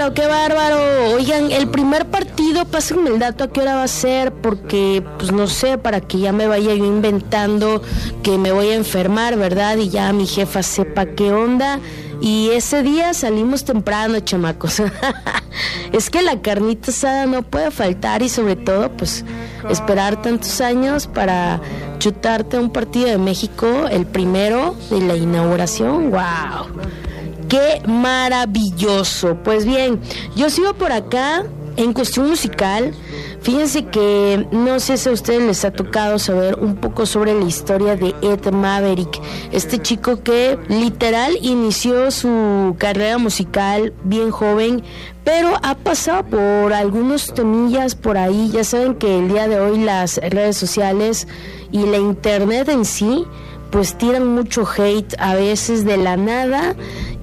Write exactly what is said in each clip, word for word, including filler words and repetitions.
¡Qué bárbaro! Oigan, el primer partido, pásenme el dato a qué hora va a ser, porque, pues no sé, para que ya me vaya yo inventando que me voy a enfermar, ¿verdad? Y ya mi jefa sepa qué onda. Y ese día salimos temprano, chamacos. Es que la carnita asada no puede faltar y sobre todo, pues, esperar tantos años para chutarte un partido de México, el primero de la inauguración. ¡Wow! ¡Qué maravilloso! Pues bien, yo sigo por acá en cuestión musical. Fíjense que no sé si a ustedes les ha tocado saber un poco sobre la historia de Ed Maverick, este chico que literal inició su carrera musical bien joven, pero ha pasado por algunos temillas por ahí. Ya saben que el día de hoy las redes sociales y la internet en sí pues tiran mucho hate a veces de la nada.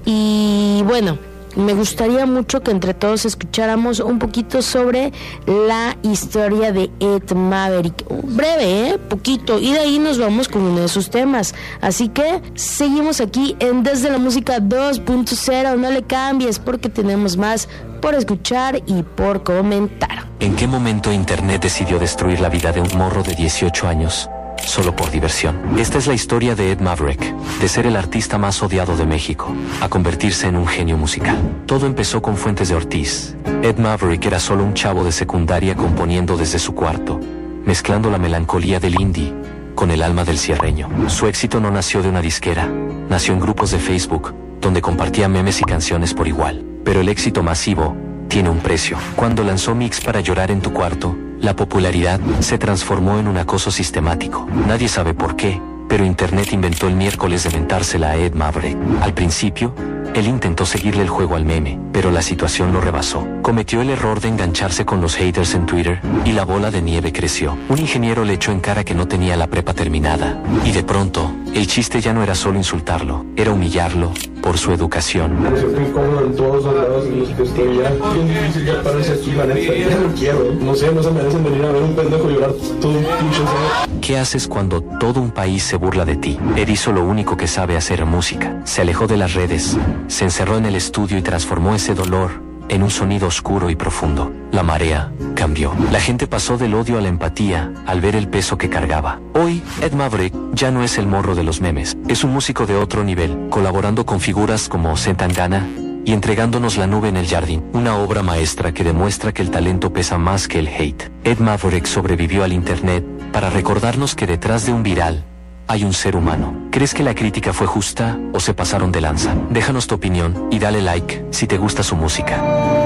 Y bueno, me gustaría mucho que entre todos escucháramos un poquito sobre la historia de Ed Maverick. Breve, ¿eh? Poquito. Y de ahí nos vamos con uno de sus temas. Así que seguimos aquí en Desde la Música dos punto cero. No le cambies porque tenemos más por escuchar y por comentar. ¿En qué momento Internet decidió destruir la vida de un morro de dieciocho años? Solo por diversión. Esta es la historia de Ed Maverick, de ser el artista más odiado de México, a convertirse en un genio musical. Todo empezó con Fuentes de Ortiz. Ed Maverick era solo un chavo de secundaria componiendo desde su cuarto, mezclando la melancolía del indie con el alma del sierreño. Su éxito no nació de una disquera, nació en grupos de Facebook, donde compartía memes y canciones por igual. Pero el éxito masivo tiene un precio. Cuando lanzó Mix para llorar en tu cuarto, la popularidad se transformó en un acoso sistemático. Nadie sabe por qué, pero Internet inventó el miércoles de mentársela a Ed Maverick. Al principio, él intentó seguirle el juego al meme, pero la situación lo rebasó. Cometió el error de engancharse con los haters en Twitter, y la bola de nieve creció. Un ingeniero le echó en cara que no tenía la prepa terminada, y de pronto, el chiste ya no era solo insultarlo, era humillarlo por su educación. Muy cómodo en todos los lados y estoy ya bien difícil ya pararse aquí, la neta, ya no quiero. No sé, no se merecen venir a ver un pendejo llorar todo un pinche día. ¿Qué haces cuando todo un país se burla de ti? Ed hizo lo único que sabe hacer: música. Se alejó de las redes, se encerró en el estudio y transformó ese dolor en un sonido oscuro y profundo. La marea cambió. La gente pasó del odio a la empatía al ver el peso que cargaba. Hoy, Ed Maverick ya no es el morro de los memes. Es un músico de otro nivel, colaborando con figuras como Zetangana y entregándonos La Nube en el Jardín, una obra maestra que demuestra que el talento pesa más que el hate. Ed Maverick sobrevivió al internet para recordarnos que detrás de un viral hay un ser humano. ¿Crees que la crítica fue justa o se pasaron de lanza? Déjanos tu opinión y dale like si te gusta su música.